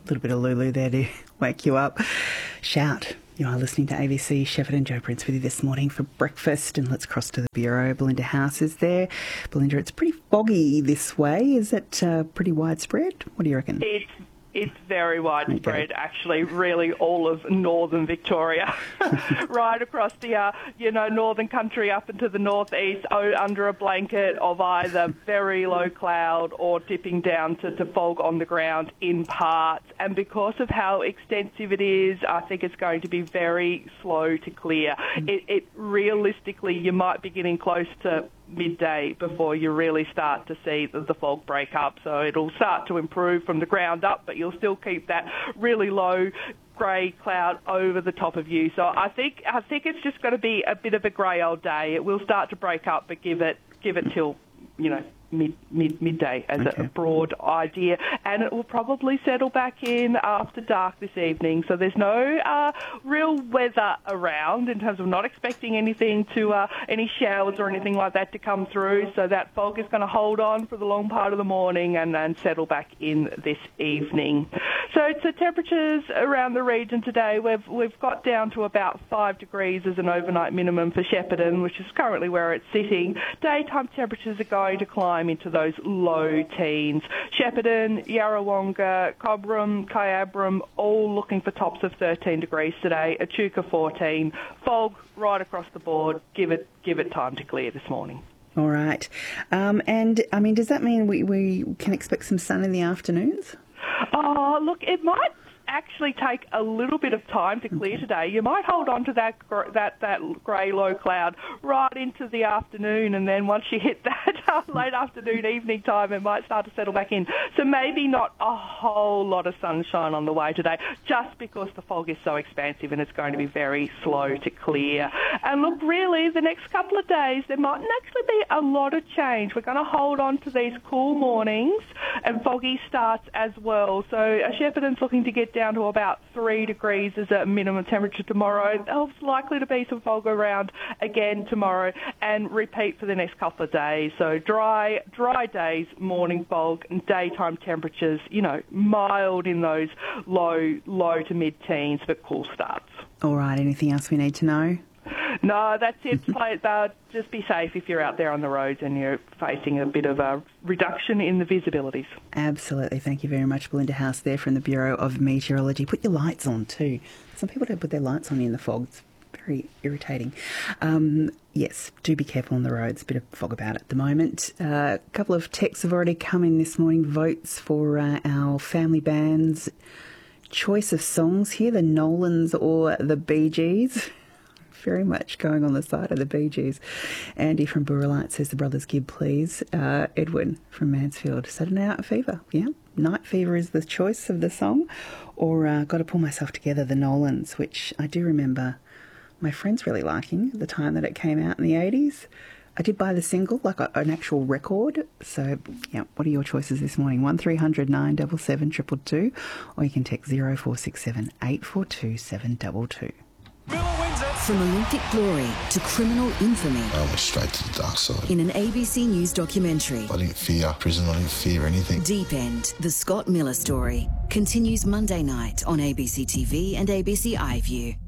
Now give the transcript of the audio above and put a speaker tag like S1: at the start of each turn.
S1: A little bit of Lulu there to wake you up. Shout. You are listening to ABC. Shepard and Joe Prince with you this morning for breakfast. And let's cross to the Bureau. Belinda House is there. Belinda, it's pretty foggy this way. Is it pretty widespread? What do you reckon?
S2: It's very widespread, actually, really all of northern Victoria, right across the, northern country up into the northeast, under a blanket of either very low cloud or dipping down to fog on the ground in parts. And because of how extensive it is, I think it's going to be very slow to clear. It realistically, you might be getting close to midday before you really start to see the fog break up. So it'll start to improve from the ground up, but you'll still keep that really low grey cloud over the top of you. So I think it's just going to be a bit of a grey old day. It will start to break up, but give it till midday as a broad idea, and it will probably settle back in after dark this evening. So there's no real weather around in terms of not expecting anything to any showers or anything like that to come through. So that fog is going to hold on for the long part of the morning and then settle back in this evening. So temperatures around the region today, we've got down to about 5 degrees as an overnight minimum for Shepparton, which is currently where it's sitting. Daytime temperatures are going to climb into those low teens. Shepparton, Yarrawonga, Cobram, Kyabram, all looking for tops of 13 degrees today. Echuca 14. Fog right across the board. Give it time to clear this morning.
S1: All right. And, I mean, does that mean we can expect some sun in the afternoons?
S2: Oh, look, it might actually take a little bit of time to clear today. You might hold on to that grey low cloud right into the afternoon, and then once you hit that late afternoon, evening time, it might start to settle back in. So maybe not a whole lot of sunshine on the way today, just because the fog is so expansive and it's going to be very slow to clear. And look, really, the next couple of days, there mightn't actually be a lot of change. We're going to hold on to these cool mornings and foggy starts as well. So Shepparton's looking to get down to about 3 degrees as a minimum temperature tomorrow. There's likely to be some fog around again tomorrow and repeat for the next couple of days. So dry days, morning fog, and daytime temperatures, mild in those low to mid-teens, but cool starts.
S1: All right, anything else we need to know?
S2: No, that's it. Just be safe if you're out there on the roads and you're facing a bit of a reduction in the visibilities.
S1: Absolutely. Thank you very much, Belinda House there from the Bureau of Meteorology. Put your lights on too. Some people don't put their lights on in the fog. It's very irritating. Yes, do be careful on the roads. A bit of fog about at the moment. A couple of texts have already come in this morning. Votes for our family band's choice of songs here, the Nolans or the Bee Gees. Very much going on the side of the Bee Gees. Andy from Burrelite says the Brothers Gibb, please. Edwin from Mansfield, Saturday Night Fever. Yeah, Night Fever is the choice of the song. Or Got to Pull Myself Together, the Nolans, which I do remember my friends really liking at the time that it came out in the 80s. I did buy the single, like an actual record. So, yeah, what are your choices this morning? 1300 977 222, or you can text 0467 842 722.
S3: From Olympic glory to criminal infamy.
S4: I went straight to the dark side.
S3: In an ABC News documentary.
S4: I didn't fear prison, I didn't fear anything.
S3: Deep End, the Scott Miller story, continues Monday night on ABC TV and ABC iView.